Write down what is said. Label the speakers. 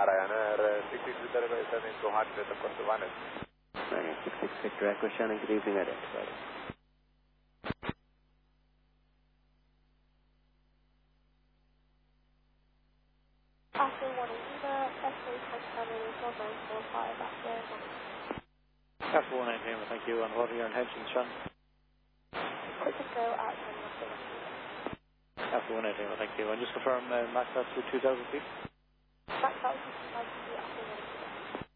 Speaker 1: Ryanair 66 reservation 200 to 1.
Speaker 2: 66 Victor Echo Shannon, good evening, identified.
Speaker 3: After 1 Lima, SA touchdown is 1945 after 1.
Speaker 4: After 1 Lima, thank you. And what are your intentions, Sean?
Speaker 3: Quick to go out 10
Speaker 4: After 1 Lima, thank you. And just confirm max altitude 2,000 feet.